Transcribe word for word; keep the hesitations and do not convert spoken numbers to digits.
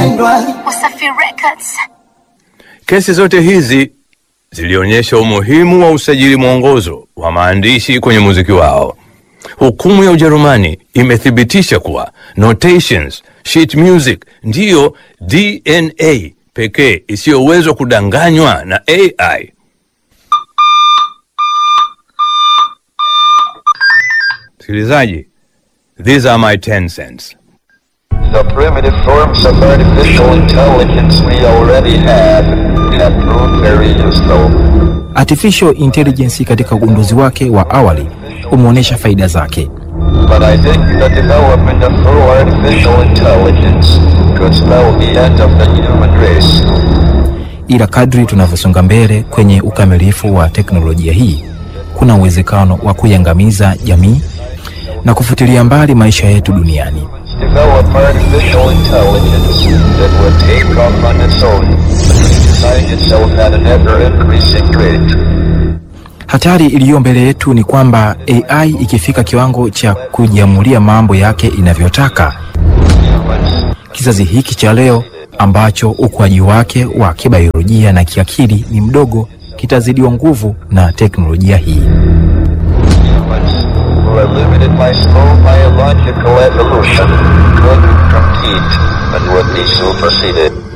wapendwa. Wasafi Records. Kesi zote hizi zilionyesha umuhimu wa usajili mwongozo wa maandishi kwenye muziki wao. Hukumu ya Ujerumani imethibitisha kuwa notations, sheet music ndiyo D N A pekee isiyowezwa kudanganywa na A I. Sikilizaji, these are my ten cents. The primitive forms of artificial intelligence we already have have proved very useful. Artificial intelligence katika ugunduzi wake wa awali umeonyesha faida zake. But I think the development of full artificial intelligence could spell the end of the human race. Ila kadri tunavyosonga mbele kwenye ukamilifu wa teknolojia hii, kuna uwezekano wa kuiangamiza jamii na kufutilia mbali maisha yetu duniani. Develop artificial intelligence that would take off on its own, design itself at an ever-increasing rate. Hatari iliyo mbele yetu ni kwamba A I ikifika kiwango cha kujiamulia mambo yake inavyotaka, kizazi hiki cha leo ambacho ukuaji wake wa kibiolojia na kiakili ni mdogo kitazidiwa nguvu na teknolojia hii. Who are limited by slow biological evolution could compete and would be superseded.